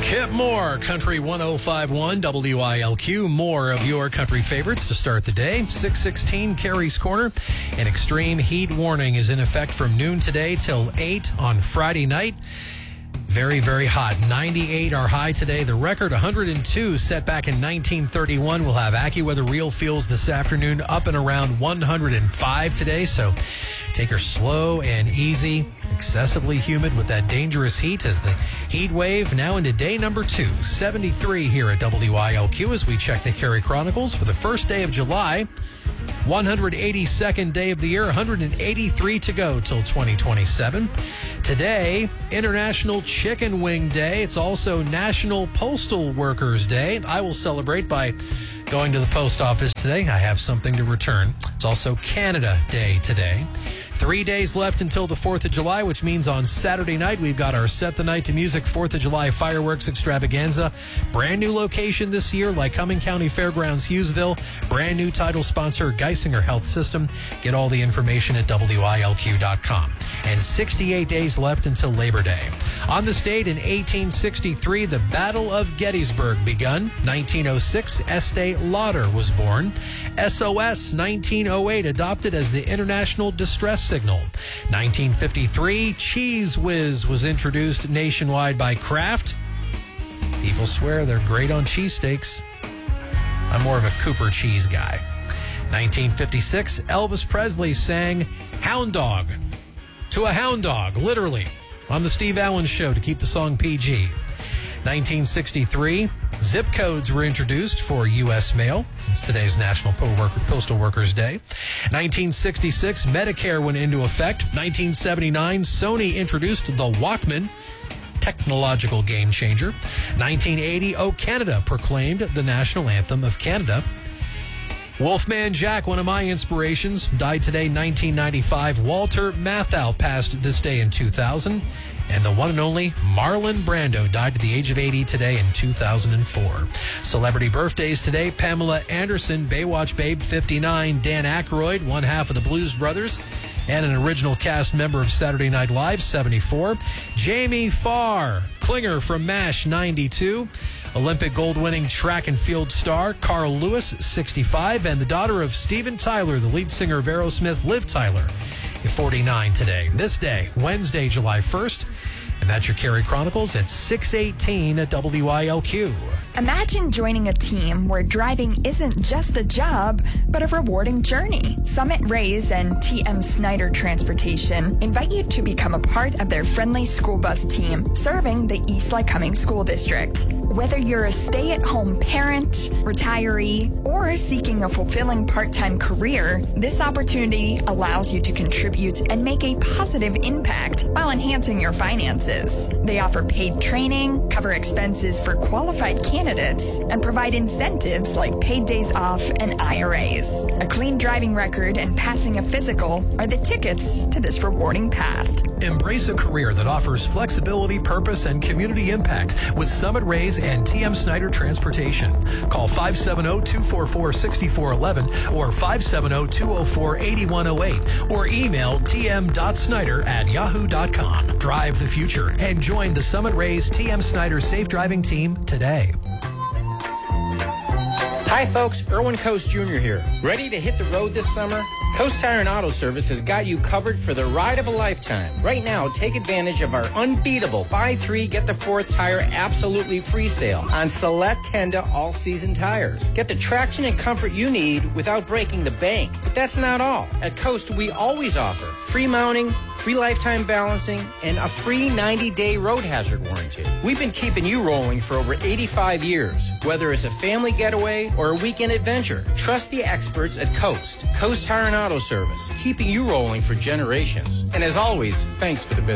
Kip Moore, Country 105.1 WILQ. More of your country favorites to start the day. 6:16 Carrie's Corner. An extreme heat warning is in effect from noon today till 8 on Friday night. Very, very hot. 98 our high today. The record 102 set back in 1931. We'll have AccuWeather real feels this afternoon up and around 105 today. So take her slow and easy. Excessively humid with that dangerous heat as the heat wave now into day number 2. 73 here at WILQ as we check the Carrie Chronicles for the first day of July. 182nd day of the year, 183 to go till 2027. Today, International Chicken Wing Day. It's also National Postal Workers Day. I will celebrate by going to the post office today. I have something to return. It's also Canada Day today. 3 days left until the 4th of July, which means on Saturday night, we've got our Set the Night to Music 4th of July fireworks extravaganza. Brand new location this year, Lycoming County Fairgrounds, Hughesville. Brand new title sponsor, Geisinger Health System. Get all the information at WILQ.com. And 68 days left until Labor Day. On this date in 1863, the Battle of Gettysburg begun. 1906, Estee Lauder was born. SOS 1908 adopted as the International Distress Signal. 1953, Cheese Whiz was introduced nationwide by Kraft. People swear they're great on cheesesteaks. I'm more of a Cooper cheese guy. 1956, Elvis Presley sang Hound Dog to a hound dog, literally, on the Steve Allen Show to keep the song PG. 1963, zip codes were introduced for U.S. mail, since today's National Postal Workers Day. 1966, Medicare went into effect. 1979, Sony introduced the Walkman, technological game changer. 1980, O Canada proclaimed the national anthem of Canada. Wolfman Jack, one of my inspirations, died today, 1995. Walter Matthau passed this day in 2000. And the one and only Marlon Brando died at the age of 80 today in 2004. Celebrity birthdays today: Pamela Anderson, Baywatch Babe, 59. Dan Aykroyd, one half of the Blues Brothers and an original cast member of Saturday Night Live, 74. Jamie Farr, Klinger from MASH, 92. Olympic gold-winning track and field star Carl Lewis, 65. And the daughter of Steven Tyler, the lead singer of Aerosmith, Liv Tyler, 49 today. This day, Wednesday, July 1st. And that's your Carrie Chronicles at 6:18 at WILQ. Imagine joining a team where driving isn't just a job, but a rewarding journey. Summit Rays and TM Snyder Transportation invite you to become a part of their friendly school bus team serving the East Lycoming School District. Whether you're a stay-at-home parent, retiree, or seeking a fulfilling part-time career, this opportunity allows you to contribute and make a positive impact while enhancing your finances. They offer paid training, cover expenses for qualified candidates, and provide incentives like paid days off and IRAs. A clean driving record and passing a physical are the tickets to this rewarding path. Embrace a career that offers flexibility, purpose, and community impact with Summit Rays and TM Snyder Transportation. Call 570-244-6411 or 570-204-8108 or email tm.snyder@yahoo.com. Drive the future and join the Summit Rays TM Snyder Safe Driving Team today. Hi folks, Erwin Coast Jr. here. Ready to hit the road this summer? Coast Tire and Auto Service has got you covered for the ride of a lifetime. Right now, take advantage of our unbeatable buy 3, get the 4th tire absolutely free sale on select Kenda all-season tires. Get the traction and comfort you need without breaking the bank. But that's not all. At Coast, we always offer free mounting, free lifetime balancing, and a free 90-day road hazard warranty. We've been keeping you rolling for over 85 years. Whether it's a family getaway or a weekend adventure, trust the experts at Coast. Coast Tire and Auto Service, keeping you rolling for generations. And as always, thanks for the business.